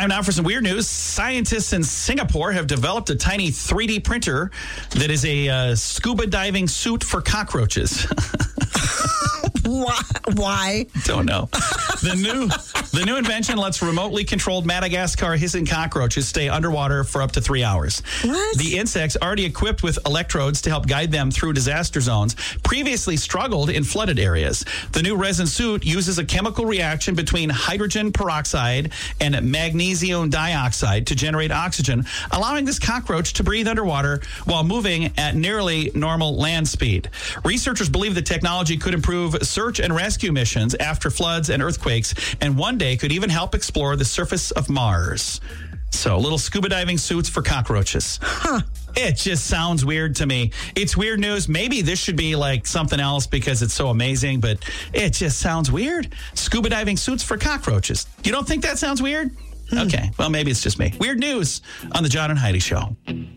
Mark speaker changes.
Speaker 1: Time now for some weird news. Scientists in Singapore have developed a tiny 3D printer that is a scuba diving suit for cockroaches.
Speaker 2: Why?
Speaker 1: Don't know. The new invention lets remotely controlled Madagascar hissing cockroaches stay underwater for up to 3 hours.
Speaker 2: What?
Speaker 1: The insects, already equipped with electrodes to help guide them through disaster zones, previously struggled in flooded areas. The new resin suit uses a chemical reaction between hydrogen peroxide and magnesium dioxide to generate oxygen, allowing this cockroach to breathe underwater while moving at nearly normal land speed. Researchers believe the technology could improve search and rescue missions after floods and earthquakes, and one day could even help explore the surface of Mars. So, little scuba diving suits for cockroaches.
Speaker 2: Huh.
Speaker 1: It just sounds weird to me. It's weird news. Maybe this should be like something else because it's so amazing, but it just sounds weird. Scuba diving suits for cockroaches. You don't think that sounds weird? Okay, well, maybe it's just me. Weird news on the John and Heidi Show.